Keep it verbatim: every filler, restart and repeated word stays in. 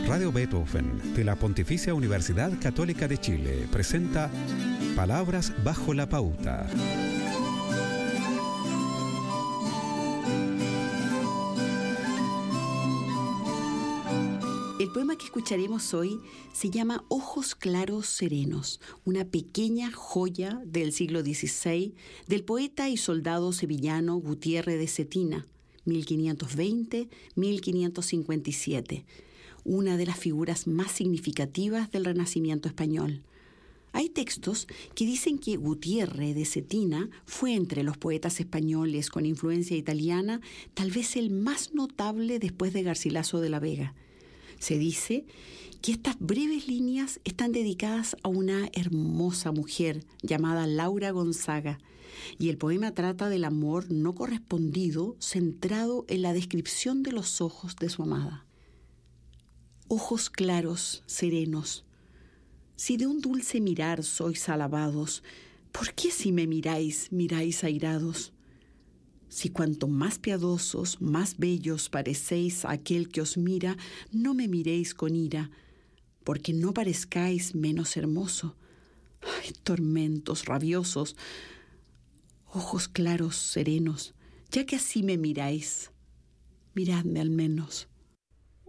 Radio Beethoven de la Pontificia Universidad Católica de Chile presenta Palabras bajo la pauta. El poema que escucharemos hoy se llama Ojos claros serenos, una pequeña joya del siglo dieciséis del poeta y soldado sevillano Gutiérrez de Cetina, mil quinientos veinte a mil quinientos cincuenta y siete, una de las figuras más significativas del Renacimiento español. Hay textos que dicen que Gutiérrez de Cetina fue entre los poetas españoles con influencia italiana tal vez el más notable después de Garcilaso de la Vega. Se dice que estas breves líneas están dedicadas a una hermosa mujer llamada Laura Gonzaga, y el poema trata del amor no correspondido centrado en la descripción de los ojos de su amada. Ojos claros, serenos, si de un dulce mirar sois alabados, ¿por qué si me miráis, miráis airados? Si cuanto más piadosos, más bellos parecéis a aquel que os mira, no me miréis con ira, porque no parezcáis menos hermoso. ¡Ay, tormentos rabiosos! Ojos claros, serenos, ya que así me miráis, miradme al menos.